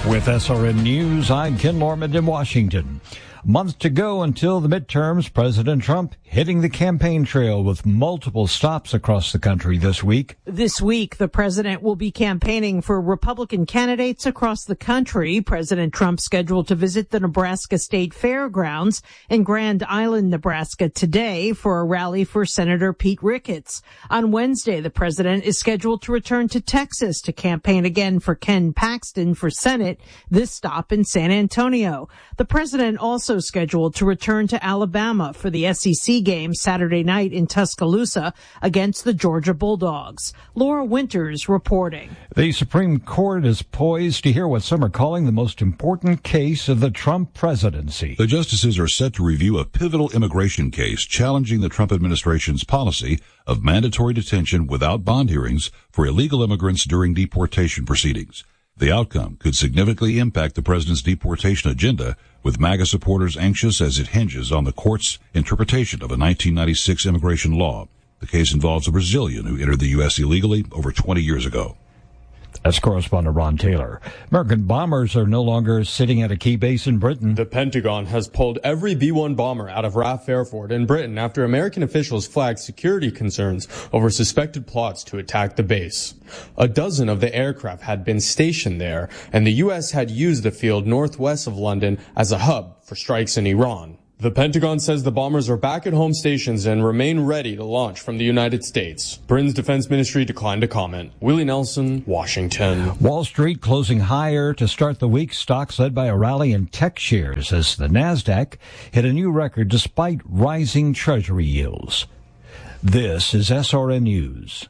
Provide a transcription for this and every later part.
With SRN News, I'm Ken Lorman in Washington. Month to go until the midterms. President Trump hitting the campaign trail with multiple stops across the country this week. This week, the president will be campaigning for Republican candidates across the country. President Trump scheduled to visit the Nebraska State Fairgrounds in Grand Island, Nebraska today for a rally for Senator Pete Ricketts. On Wednesday, the president is scheduled to return to Texas to campaign again for Ken Paxton for Senate, this stop in San Antonio. The president also scheduled to return to Alabama for the SEC game Saturday night in Tuscaloosa against the Georgia Bulldogs. Laura Winters reporting. The Supreme Court is poised to hear what some are calling the most important case of the Trump presidency. The justices are set to review a pivotal immigration case challenging the Trump administration's policy of mandatory detention without bond hearings for illegal immigrants during deportation proceedings. The outcome could significantly impact the president's deportation agenda, with MAGA supporters anxious as it hinges on the court's interpretation of a 1996 immigration law. The case involves a Brazilian who entered the U.S. illegally over 20 years ago. That's correspondent Ron Taylor. American bombers are no longer sitting at a key base in Britain. The Pentagon has pulled every B-1 bomber out of RAF Fairford in Britain after American officials flagged security concerns over suspected plots to attack the base. A dozen of the aircraft had been stationed there, and the U.S. had used the field northwest of London as a hub for strikes in Iran. The Pentagon says the bombers are back at home stations and remain ready to launch from the United States. Britain's defense ministry declined to comment. Willie Nelson, Washington. Wall Street closing higher to start the week. Stocks led by a rally in tech shares as the Nasdaq hit a new record despite rising Treasury yields. This is SRN News.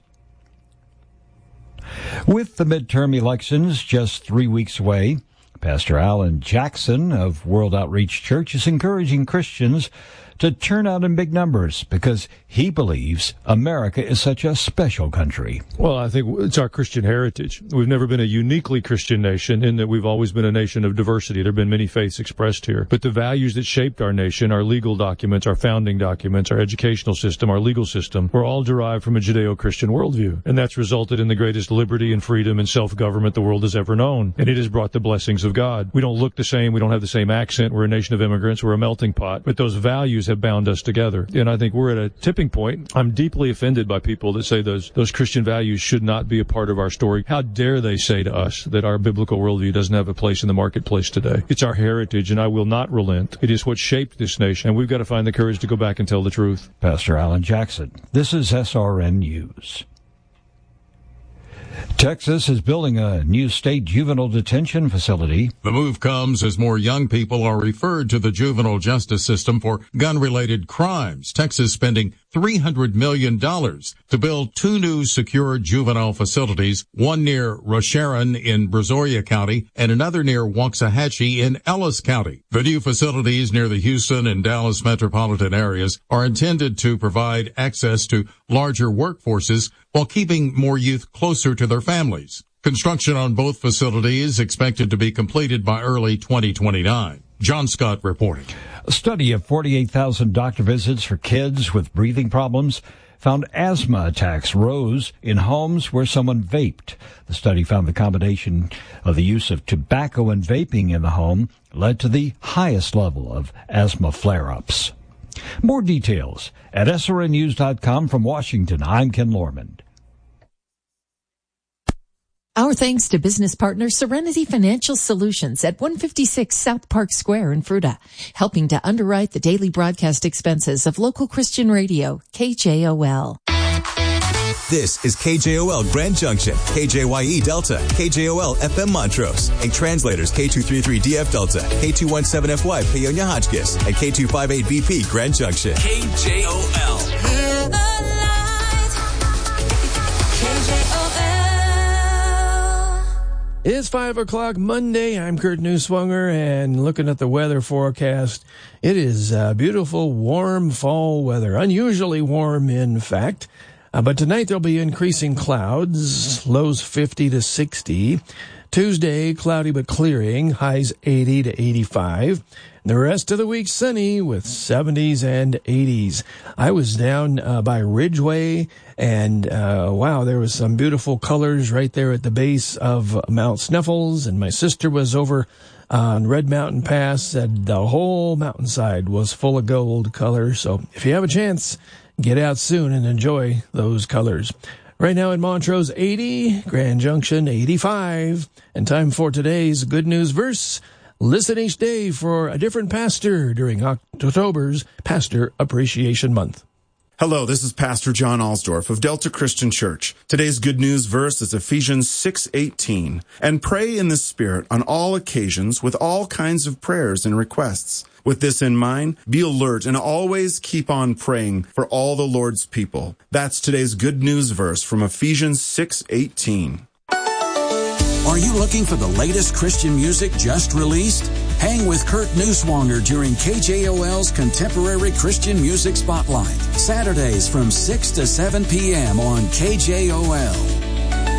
With the midterm elections just 3 weeks away, Pastor Alan Jackson of World Outreach Church is encouraging Christians to turn out in big numbers because he believes America is such a special country. Well, I think it's our Christian heritage. We've never been a uniquely Christian nation in that we've always been a nation of diversity. There have been many faiths expressed here. But the values that shaped our nation, our legal documents, our founding documents, our educational system, our legal system, were all derived from a Judeo-Christian worldview. And that's resulted in the greatest liberty and freedom and self-government the world has ever known. And it has brought the blessings of God. We don't look the same. We don't have the same accent. We're a nation of immigrants. We're a melting pot. But those values have bound us together. And I think we're at a tipping point. I'm deeply offended by people that say those Christian values should not be a part of our story. How dare they say to us that our biblical worldview doesn't have a place in the marketplace today? It's our heritage, and I will not relent. It is what shaped this nation, and we've got to find the courage to go back and tell the truth. Pastor Alan Jackson. This is SRN News. Texas is building a new state juvenile detention facility. The move comes as more young people are referred to the juvenile justice system for gun-related crimes. Texas spending $300 million to build 2 new secure juvenile facilities, one near Rosharon in Brazoria County and another near Waxahachie in Ellis County. The new facilities near the Houston and Dallas metropolitan areas are intended to provide access to larger workforces while keeping more youth closer to their families. Construction on both facilities expected to be completed by early 2029. John Scott reporting. A study of 48,000 doctor visits for kids with breathing problems found asthma attacks rose in homes where someone vaped. The study found the combination of the use of tobacco and vaping in the home led to the highest level of asthma flare-ups. More details at srnnews.com. From Washington, I'm Ken Lorman. Our thanks to business partner Serenity Financial Solutions at 156 South Park Square in Fruita, helping to underwrite the daily broadcast expenses of local Christian radio, KJOL. This is KJOL Grand Junction, KJYE Delta, KJOL FM Montrose, and translators K233DF Delta, K217FY Paonia Hotchkiss, and K258BP Grand Junction. KJOL. It's 5 o'clock Monday. I'm Kurt Newswanger, and looking at the weather forecast, it is beautiful, warm fall weather. Unusually warm, in fact. But tonight there'll be increasing clouds, lows 50 to 60. Tuesday, cloudy but clearing, highs 80 to 85. The rest of the week sunny with 70s and 80s. I was down by Ridgeway, and wow, there was some beautiful colors right there at the base of Mount Snuffles, and my sister was over on Red Mountain Pass, and the whole mountainside was full of gold color. So if you have a chance, get out soon and enjoy those colors. Right now in Montrose, 80, Grand Junction, 85. And time for today's Good News Verse. Listen each day for a different pastor during October's Pastor Appreciation Month. Hello, this is Pastor John Alsdorf of Delta Christian Church. Today's Good News verse is Ephesians 6:18. And pray in the Spirit on all occasions with all kinds of prayers and requests. With this in mind, be alert and always keep on praying for all the Lord's people. That's today's Good News verse from Ephesians 6:18. Are you looking for the latest Christian music just released? Hang with Kurt Neuswanger during KJOL's Contemporary Christian Music Spotlight. Saturdays from 6 to 7 p.m. on KJOL.